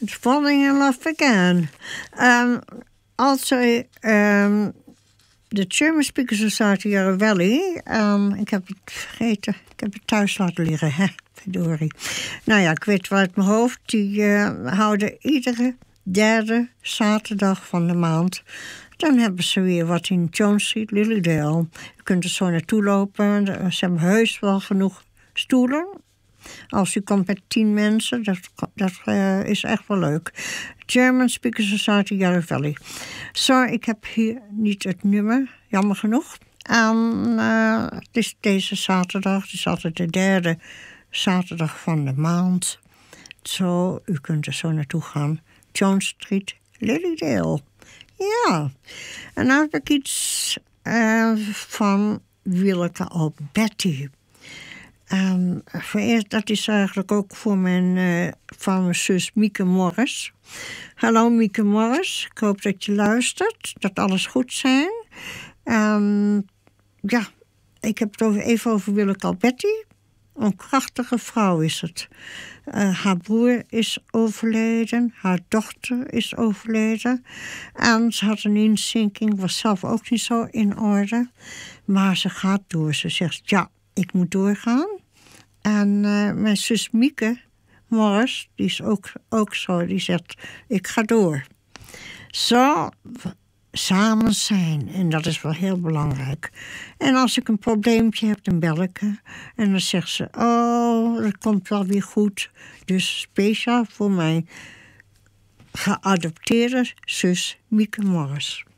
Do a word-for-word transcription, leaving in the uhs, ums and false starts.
Falling in Love Again. Um, also, um, de German Speaker Society Yarra Valley. Um, ik heb het vergeten. Ik heb het thuis laten liggen, hè. Verdorie. Nou ja, ik weet wel uit mijn hoofd. Die uh, houden iedere derde zaterdag van de maand. Dan hebben ze weer wat in Jones Street, Lilydale. Je kunt er zo naartoe lopen. Ze hebben heus wel genoeg stoelen. Als u komt met tien mensen, dat, dat uh, is echt wel leuk. German Speaker Society Yarra Valley. Zo, ik heb hier niet het nummer, jammer genoeg. En uh, het is deze zaterdag, het is altijd de derde zaterdag van de maand. Zo, u kunt er zo naartoe gaan. Jones Street, Lilydale. Ja, en dan heb ik iets uh, van Willeke Alberti. Um, vereerd, dat is eigenlijk ook voor mijn, uh, van mijn zus Mieke Morris. Hallo Mieke Morris, ik hoop dat je luistert, dat alles goed zijn. Um, ja, ik heb het over, even over Willeke Alberti. Een krachtige vrouw is het. Uh, haar broer is overleden, haar dochter is overleden. En ze had een inzinking, was zelf ook niet zo in orde. Maar ze gaat door. Ze zegt, ja, ik moet doorgaan. En uh, mijn zus Mieke Morris, die is ook, ook zo, die zegt, ik ga door. Zo samen zijn, en dat is wel heel belangrijk. En als ik een probleempje heb, dan bel ik haar. En dan zegt ze, oh, dat komt wel weer goed. Dus speciaal voor mijn geadopteerde zus Mieke Morris.